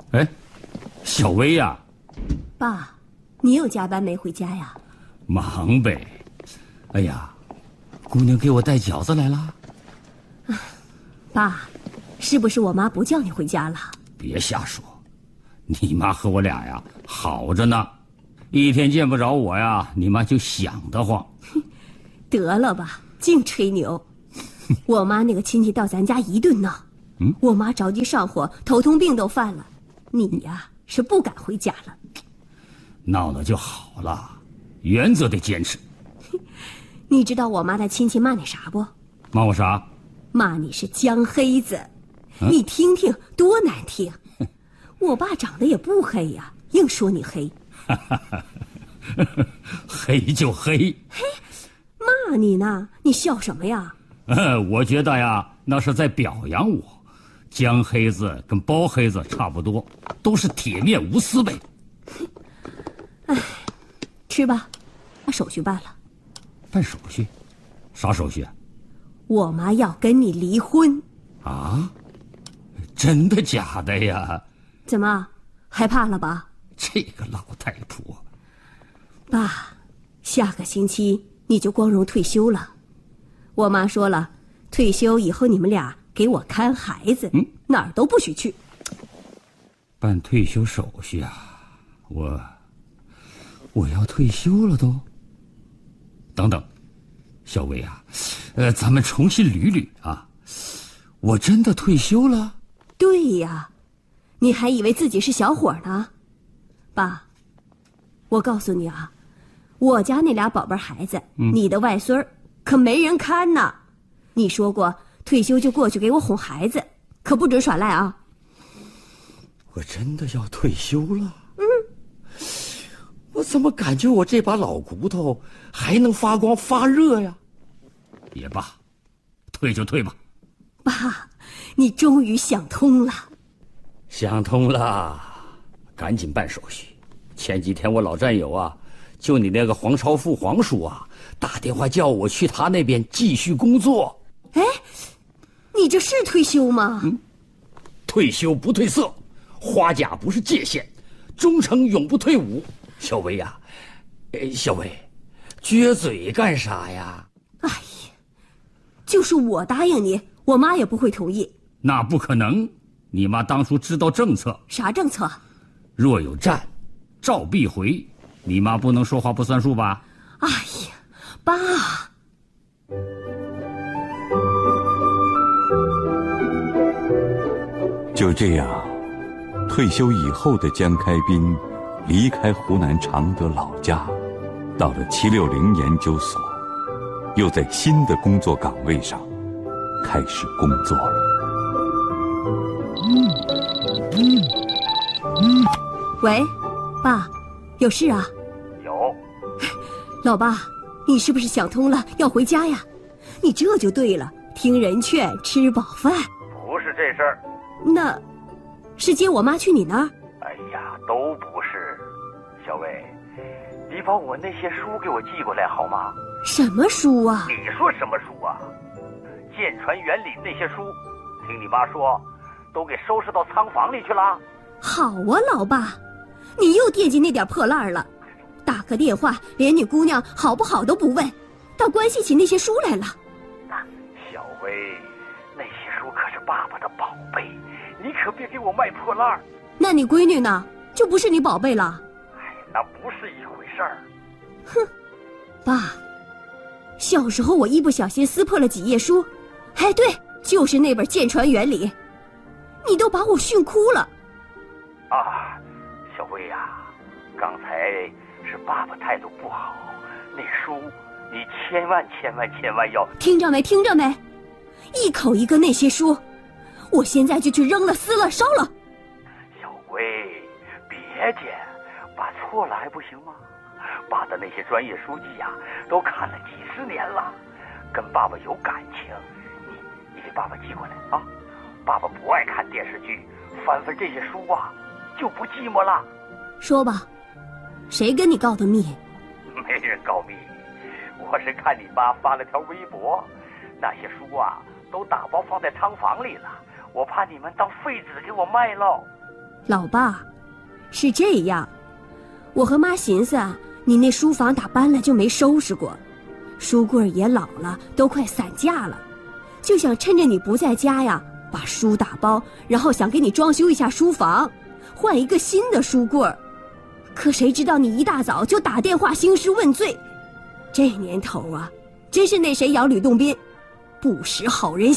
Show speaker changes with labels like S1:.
S1: 哎，小薇呀，
S2: 爸，你又加班没回家呀？
S1: 忙呗。哎呀，姑娘给我带饺子来了。
S2: 爸，是不是我妈不叫你回家了？
S1: 别瞎说，你妈和我俩呀好着呢，一天见不着我呀，你妈就想得慌。
S2: 得了吧，净吹牛。我妈那个亲戚到咱家一顿闹，我妈着急上火，头痛病都犯了。你呀是不敢回家了。
S1: 闹闹就好了，原则得坚持。
S2: 你知道我妈的亲戚骂你啥不？
S1: 骂我啥？
S2: 骂你是江黑子，你听听多难听。我爸长得也不黑呀，硬说你黑。
S1: 黑就黑。
S2: 嘿，骂你呢，你笑什么呀？
S1: 我觉得呀，那是在表扬我。江黑子跟包黑子差不多，都是铁面无私呗。
S2: 哎，吃吧，把手续办了。
S1: 办手续？啥手续啊？
S2: 我妈要跟你离婚。
S1: 啊？真的假的呀？
S2: 怎么，害怕了吧？
S1: 这个老太婆。
S2: 爸，下个星期你就光荣退休了。我妈说了，退休以后你们俩给我看孩子，哪儿都不许去。
S1: 办退休手续啊？我要退休了都。等等，小薇啊，咱们重新捋捋啊。我真的退休了？
S2: 对呀，你还以为自己是小伙呢？爸，我告诉你啊，我家那俩宝贝孩子，你的外孙儿可没人看呢。你说过退休就过去给我哄孩子，可不准耍赖啊。
S1: 我真的要退休了？我怎么感觉我这把老骨头还能发光发热呀？也罢，退就退吧。
S2: 爸，你终于想通了。
S1: 想通了，赶紧办手续。前几天我老战友啊，就你那个黄超富黄叔啊，打电话叫我去他那边继续工作。
S2: 哎，你这是退休吗？
S1: 退休不褪色，花甲不是界限，忠诚永不退伍。小薇呀，小薇，撅嘴干啥呀？
S2: 哎呀，就是我答应你，我妈也不会同意。
S1: 那不可能，你妈当初知道政策。
S2: 啥政策？
S1: 若有战，召必回。你妈不能说话不算数吧？
S2: 哎呀，爸。
S3: 就这样，退休以后的江开斌离开湖南常德老家，到了760研究所，又在新的工作岗位上开始工作了。
S2: 喂，爸，有事啊？
S4: 有。
S2: 老爸，你是不是想通了要回家呀？你这就对了，听人劝，吃饱饭。
S4: 不是这事儿。
S2: 那是接我妈去你那儿？
S4: 哎呀，都不是。小薇，你把我那些书给我寄过来好吗？
S2: 什么书啊？
S4: 你说什么书啊？舰船原理那些书，听你妈说都给收拾到仓房里去了。
S2: 好啊，老爸，你又惦记那点破烂了，打个电话连你姑娘好不好都不问，倒关系起那些书来了。
S4: 小薇，那些书可是爸爸的宝贝，你可别给我卖破烂。
S2: 那你闺女呢？就不是你宝贝了？
S4: 哎，那不是一回事儿。
S2: 哼，爸，小时候我一不小心撕破了几页书，哎，对，就是那本《舰船原理》，你都把我训哭了。
S4: 啊，小薇呀，刚才是爸爸态度不好，那书你千万要
S2: 听着没？听着没？一口一个那些书，我现在就去扔了、撕了、烧了。
S4: 小薇，别介，把错了还不行吗？爸的那些专业书籍呀，都看了几10年了，跟爸爸有感情，你给爸爸寄过来啊！爸爸不爱看电视剧，翻翻这些书啊，就不寂寞了。
S2: 说吧，谁跟你告的密？
S4: 没人告密，我是看你妈发了条微博，那些书啊都打包放在仓房里了，我怕你们当废纸给我卖喽。
S2: 老爸，是这样，我和妈寻思啊，你那书房打搬了就没收拾过，书柜也老了，都快散架了，就想趁着你不在家呀，把书打包，然后想给你装修一下书房，换一个新的书柜。可谁知道你一大早就打电话兴师问罪，这年头啊，真是那谁养吕洞宾，不识好人心。